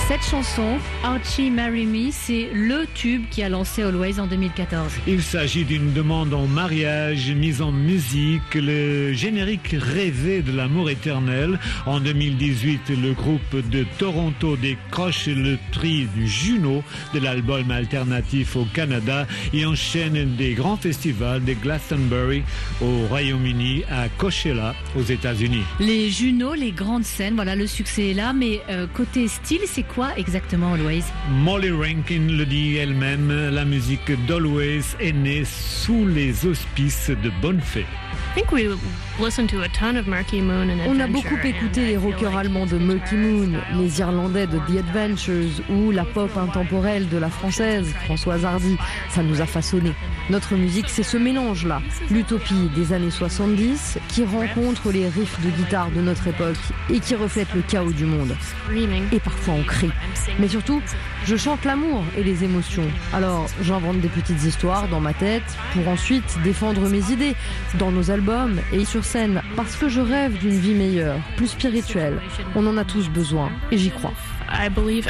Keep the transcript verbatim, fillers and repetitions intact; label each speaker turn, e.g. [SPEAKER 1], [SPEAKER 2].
[SPEAKER 1] Cette chanson, Archie Marry Me, c'est le tube qui a lancé Always en deux mille quatorze.
[SPEAKER 2] Il s'agit d'une demande en mariage mise en musique, le générique rêvé de l'amour éternel. En deux mille dix-huit, le groupe de Toronto décroche le prix du Juno de l'album alternatif au Canada et enchaîne des grands festivals de Glastonbury au Royaume-Uni à Coachella aux États-Unis.
[SPEAKER 1] Les Juno, les grandes scènes, voilà, le succès est là, mais euh, côté style, c'est quoi exactement Always?
[SPEAKER 2] Molly Rankin le dit elle-même, la musique d'Always est née sous les auspices de Bonne-Fée.
[SPEAKER 3] On a beaucoup écouté les rockers allemands de Milky Moon, les Irlandais de The Adventures ou la pop intemporelle de la française Françoise Hardy. Ça nous a façonné. Notre musique, c'est ce mélange-là, l'utopie des années soixante-dix qui rencontre les riffs de guitare de notre époque et qui reflète le chaos du monde. Et parfois on crie. Mais surtout, je chante l'amour et les émotions. Alors j'invente des petites histoires dans ma tête pour ensuite défendre mes idées dans nos albums et sur scène parce que je rêve d'une vie meilleure, plus spirituelle. On en a tous besoin et j'y crois.
[SPEAKER 4] I believe